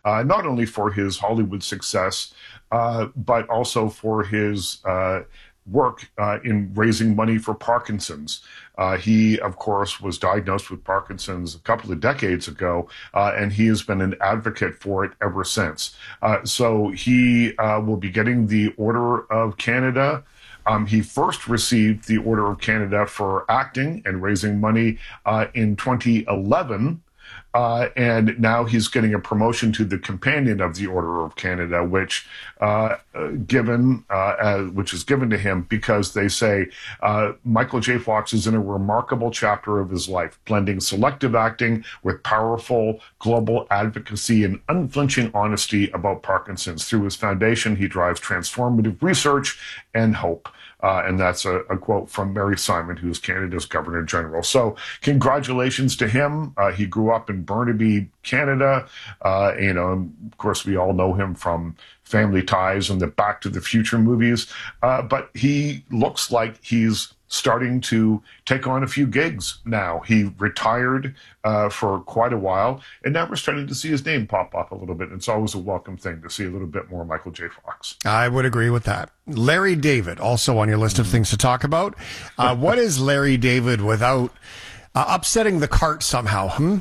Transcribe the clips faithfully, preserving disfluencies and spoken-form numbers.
uh, not only for his Hollywood success, uh, but also for his uh, work uh, in raising money for Parkinson's. Uh, he, of course, was diagnosed with Parkinson's a couple of decades ago, uh, and he has been an advocate for it ever since. Uh, so he uh, will be getting the Order of Canada. Um, he first received the Order of Canada for acting and raising money uh, in twenty eleven. Uh, and now he's getting a promotion to the Companion of the Order of Canada, which uh, given uh, as, which is given to him because they say uh, Michael J. Fox is in a remarkable chapter of his life, blending selective acting with powerful global advocacy and unflinching honesty about Parkinson's. Through his foundation, he drives transformative research and hope. Uh, and that's a, a quote from Mary Simon, who's Canada's Governor General. So congratulations to him. Uh, he grew up in Burnaby, Canada. Uh, you know, of course, we all know him from Family Ties and the Back to the Future movies. Uh, but he looks like he's starting to take on a few gigs now. He retired uh, for quite a while, and now we're starting to see his name pop up a little bit. It's always a welcome thing to see a little bit more Michael J. Fox. I would agree with that. Larry David, also on your list of things to talk about. Uh, what is Larry David without uh, upsetting the cart somehow? Hmm?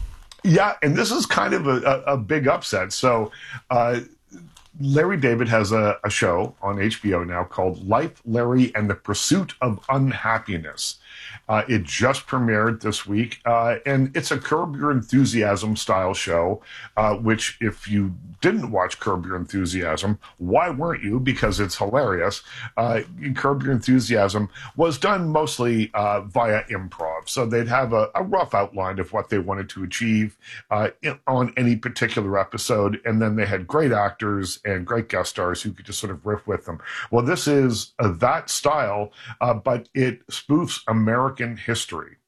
Yeah, and this is kind of a, a, a big upset. So, uh, Larry David has a, a show on H B O now called Life, Larry, and the Pursuit of Unhappiness. Uh, it just premiered this week, uh, and it's a Curb Your Enthusiasm style show, uh, which if you didn't watch Curb Your Enthusiasm, why weren't you? Because it's hilarious. Uh, Curb Your Enthusiasm was done mostly uh, via improv. So they'd have a, a rough outline of what they wanted to achieve uh, in, on any particular episode, and then they had great actors and great guest stars who could just sort of riff with them. Well, this is uh, that style, uh, but it spoofs American history.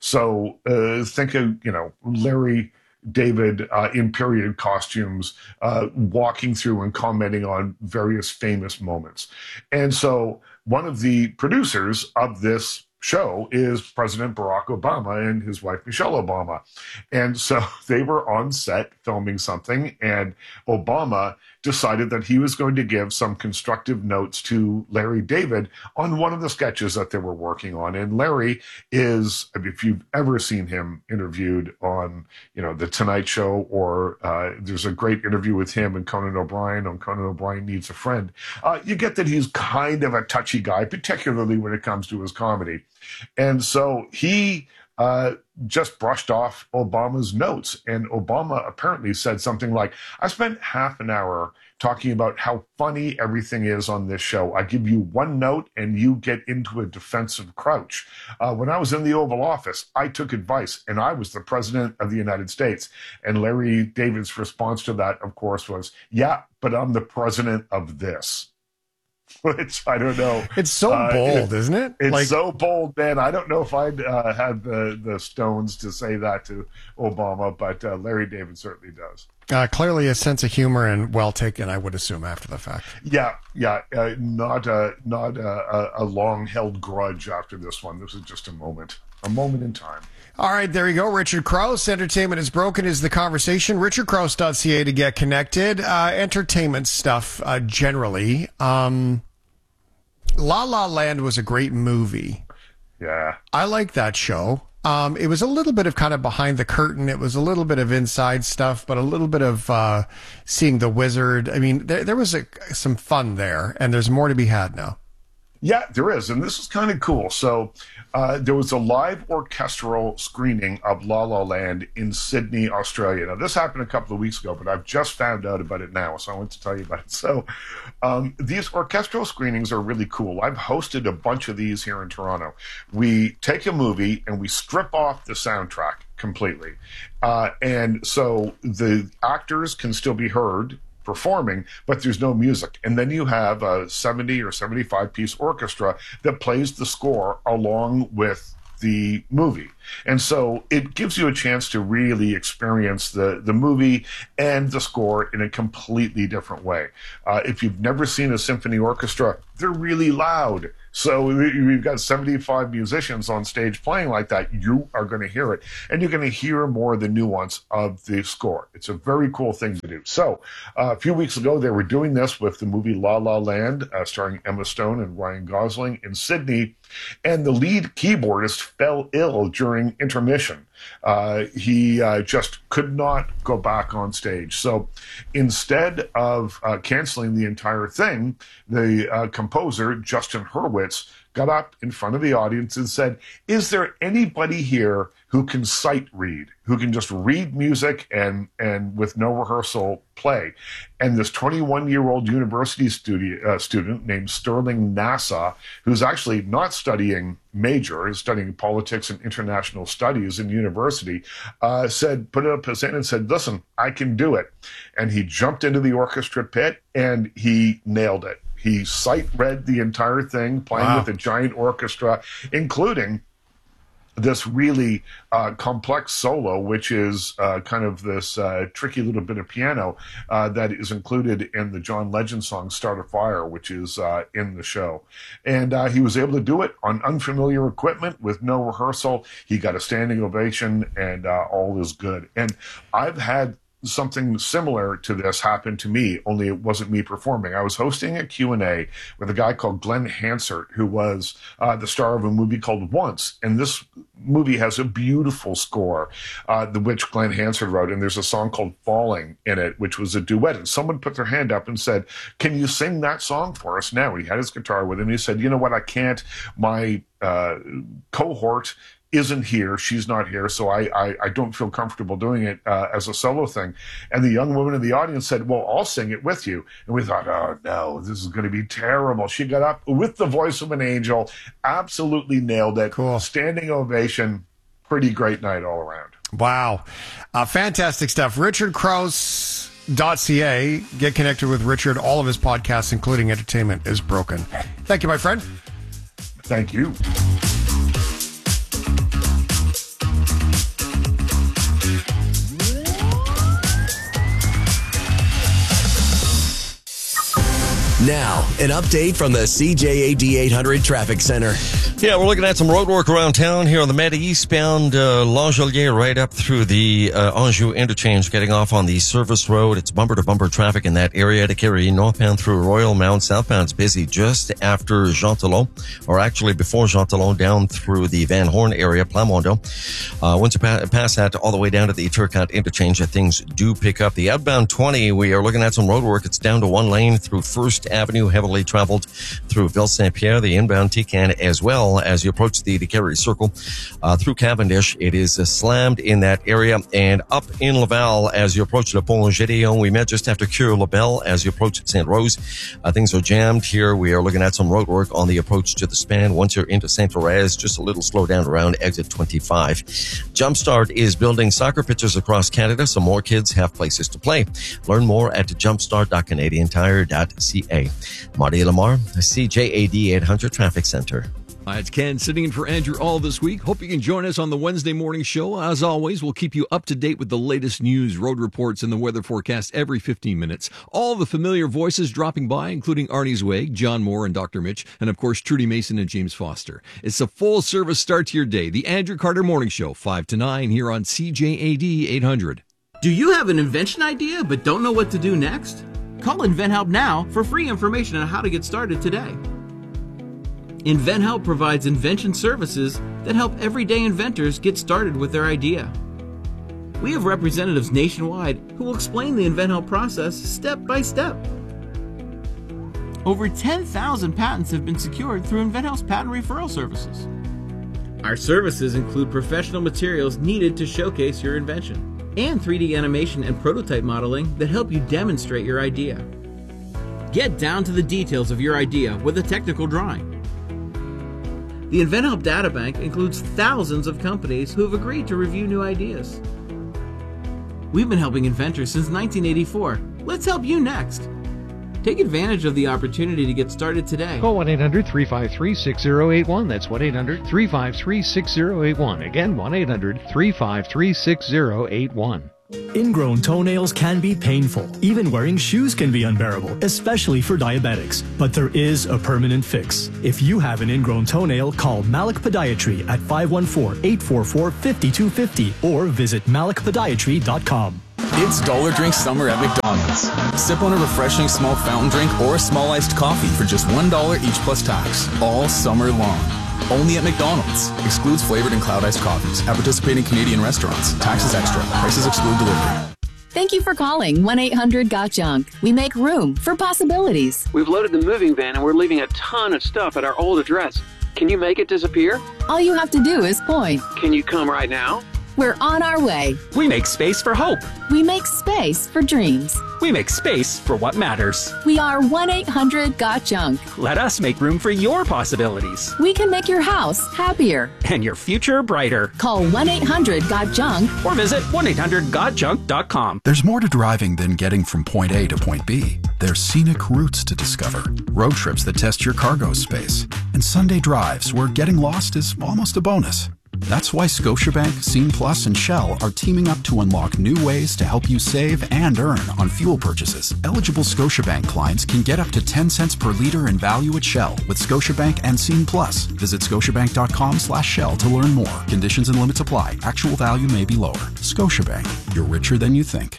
So uh, think of, you know, Larry David uh, in period costumes, uh, walking through and commenting on various famous moments. And so one of the producers of this show is President Barack Obama and his wife, Michelle Obama. And so they were on set filming something, and Obama decided that he was going to give some constructive notes to Larry David on one of the sketches that they were working on. And Larry is, if you've ever seen him interviewed on, you know, The Tonight Show, or uh, there's a great interview with him and Conan O'Brien on Conan O'Brien Needs a Friend, uh, you get that he's kind of a touchy guy, particularly when it comes to his comedy. And so he uh, just brushed off Obama's notes. And Obama apparently said something like, I spent half an hour talking about how funny everything is on this show. I give you one note and you get into a defensive crouch. Uh, when I was in the Oval Office, I took advice and I was the president of the United States. And Larry David's response to that, of course, was, yeah, but I'm the president of this. Which I don't know. It's so uh, bold, it, isn't it? It's like, so bold, man. I don't know if I'd uh, have the, the stones to say that to Obama, but uh, Larry David certainly does. Uh, clearly a sense of humor and well taken, I would assume, after the fact. Yeah, yeah. Uh, not a, not a, a long-held grudge after this one. This is just a moment, a moment in time. All right, there you go. Richard Krause, Entertainment is Broken is the conversation. richard krause dot c a to get connected. Uh, entertainment stuff, uh, generally. Um, La La Land was a great movie. Yeah. I like that show. Um, it was a little bit of kind of behind the curtain. It was a little bit of inside stuff, but a little bit of uh, seeing the wizard. I mean, there, there was a, some fun there, and there's more to be had now. Yeah, there is. And this is kind of cool. So uh, there was a live orchestral screening of La La Land in Sydney, Australia. Now, this happened a couple of weeks ago, but I've just found out about it now, so I want to tell you about it. So um, these orchestral screenings are really cool. I've hosted a bunch of these here in Toronto. We take a movie and we strip off the soundtrack completely. Uh, and so the actors can still be heard performing, but there's no music. And then you have a seventy or seventy-five piece orchestra that plays the score along with the movie. And so it gives you a chance to really experience the, the movie and the score in a completely different way. Uh, if you've never seen a symphony orchestra, they're really loud. So we've got seventy-five musicians on stage playing like that. You are going to hear it, and you're going to hear more of the nuance of the score. It's a very cool thing to do. So uh, a few weeks ago, they were doing this with the movie La La Land, uh, starring Emma Stone and Ryan Gosling in Sydney, and the lead keyboardist fell ill during intermission. Uh, he uh, just could not go back on stage. So instead of uh, canceling the entire thing, the uh, composer, Justin Hurwitz, got up in front of the audience and said, is there anybody here who can sight read, who can just read music and, and with no rehearsal play? And this twenty-one-year-old university studi- uh, student named Sterling Nassau, who's actually not studying major, is studying politics and international studies in university, uh, said, put up his hand and said, listen, I can do it. And he jumped into the orchestra pit and he nailed it. He sight read the entire thing, playing wow. with a giant orchestra, including this really uh, complex solo, which is uh, kind of this uh, tricky little bit of piano uh, that is included in the John Legend song Start a Fire, which is uh, in the show. And uh, he was able to do it on unfamiliar equipment with no rehearsal. He got a standing ovation, and uh, all is good. And I've had something similar to this happened to me, only it wasn't me performing. I was hosting a Q and A with a guy called Glenn Hansard, who was uh, the star of a movie called Once. And this movie has a beautiful score, uh, the which Glenn Hansard wrote. And there's a song called Falling in it, which was a duet. And someone put their hand up and said, can you sing that song for us now? And he had his guitar with him. He said, you know what, I can't. My uh, cohort isn't here. She's not here. So I, I, I don't feel comfortable doing it uh, as a solo thing. And the young woman in the audience said, well, I'll sing it with you. And we thought, oh, no, this is going to be terrible. She got up with the voice of an angel, absolutely nailed it. Cool. Standing ovation. Pretty great night all around. Wow. Uh, fantastic stuff. Richard Crouse dot C A. Get connected with Richard. All of his podcasts, including Entertainment is Broken. Thank you, my friend. Thank you. Now, an update from the C J A D eight hundred Traffic Center. Yeah, we're looking at some road work around town here on the Meta eastbound uh, L'Angelier right up through the uh, Anjou interchange, getting off on the service road. It's bumper-to-bumper traffic in that area to carry northbound through Royal Mount. Southbound's busy just after Jean Talon, or actually before Jean Talon, down through the Van Horn area, Plamondo. Uh, once you pa- pass that all the way down to the Turcotte interchange, things do pick up. The outbound twenty, we are looking at some road work. It's down to one lane through First Avenue, heavily traveled through Ville Saint-Pierre, the inbound Tican as well. As you approach the DeCarry Circle uh, through Cavendish, it is uh, slammed in that area. And up in Laval, as you approach Le Pont Gédéon, we met just after Cure-Labelle. As you approach Saint Rose, uh, things are jammed here. We are looking at some road work on the approach to the span. Once you're into Saint Thérèse, just a little slow down around exit twenty-five. Jumpstart is building soccer pitches across Canada so more kids have places to play. Learn more at jumpstart dot canadian tire dot c a. Marty Lamar, C J A D eight hundred Traffic Center. Hi, it's Ken sitting in for Andrew all this week. Hope you can join us on the Wednesday morning show. As always, we'll keep you up to date with the latest news, road reports, and the weather forecast every fifteen minutes. All the familiar voices dropping by, including Arnie Zweig, John Moore, and Doctor Mitch, and of course, Trudy Mason and James Foster. It's a full-service start to your day. The Andrew Carter Morning Show, five to nine, here on C J A D eight hundred. Do you have an invention idea but don't know what to do next? Call InventHelp now for free information on how to get started today. InventHelp provides invention services that help everyday inventors get started with their idea. We have representatives nationwide who will explain the InventHelp process step by step. Over ten thousand patents have been secured through InventHelp's patent referral services. Our services include professional materials needed to showcase your invention and three D animation and prototype modeling that help you demonstrate your idea. Get down to the details of your idea with a technical drawing. The InventHelp Databank includes thousands of companies who have agreed to review new ideas. We've been helping inventors since nineteen eighty-four. Let's help you next. Take advantage of the opportunity to get started today. Call one eight hundred three five three six zero eight one. That's one eight hundred three five three six zero eight one. Again, one eight hundred three five three six zero eight one. Ingrown toenails can be painful. Even wearing shoes can be unbearable, especially for diabetics. But there is a permanent fix. If you have an ingrown toenail, call Malik Podiatry at five one four, eight four four, five two five zero or visit malik podiatry dot com. It's Dollar Drink Summer at McDonald's. Sip on a refreshing small fountain drink or a small iced coffee for just one dollar each plus tax, all summer long. Only at McDonald's. Excludes flavored and cloud iced coffees. At participating Canadian restaurants. Taxes extra. Prices exclude delivery. Thank you for calling one eight hundred got junk. We make room for possibilities. We've loaded the moving van and we're leaving a ton of stuff at our old address. Can you make it disappear? All you have to do is point. Can you come right now? We're on our way. We make space for hope. We make space for dreams. We make space for what matters. We are one eight hundred got junk. Let us make room for your possibilities. We can make your house happier. And your future brighter. Call one eight hundred got junk. Or visit one eight hundred got junk dot com. There's more to driving than getting from point A to point B. There's scenic routes to discover, road trips that test your cargo space, and Sunday drives where getting lost is almost a bonus. That's why Scotiabank, Scene Plus, and Shell are teaming up to unlock new ways to help you save and earn on fuel purchases. Eligible Scotiabank clients can get up to ten cents per liter in value at Shell with Scotiabank and Scene Plus. Visit scotiabank dot com slash Shell to learn more. Conditions and limits apply. Actual value may be lower. Scotiabank. You're richer than you think.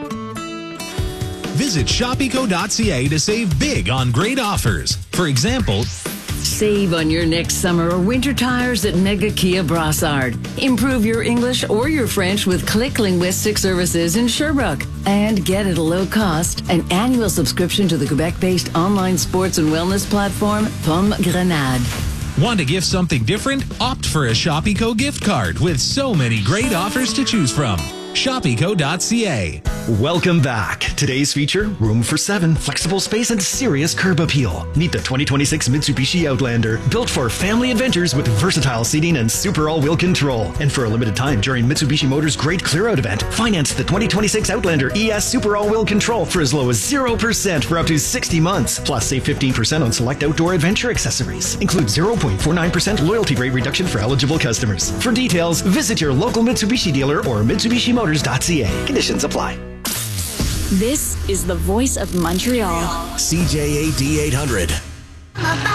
Visit shop eco dot c a to save big on great offers. For example, save on your next summer or winter tires at Mega Kia Brassard. Improve your English or your French with Click Linguistic Services in Sherbrooke. And get at a low cost an annual subscription to the Quebec-based online sports and wellness platform Pomme Grenade. Want to gift something different? Opt for a Shop Eco gift card with so many great offers to choose from. shop eco dot c a. Welcome back. Today's feature, room for seven, flexible space and serious curb appeal. Meet the twenty twenty-six Mitsubishi Outlander, built for family adventures with versatile seating and super all-wheel control. And for a limited time during Mitsubishi Motors' Great Clear Out event, finance the twenty twenty-six Outlander E S Super All-Wheel Control for as low as zero percent for up to sixty months. Plus, save fifteen percent on select outdoor adventure accessories. Include zero point four nine percent loyalty rate reduction for eligible customers. For details, visit your local Mitsubishi dealer or Mitsubishi Motors dot c a. Conditions apply. This is the voice of Montreal. C J A D eight hundred.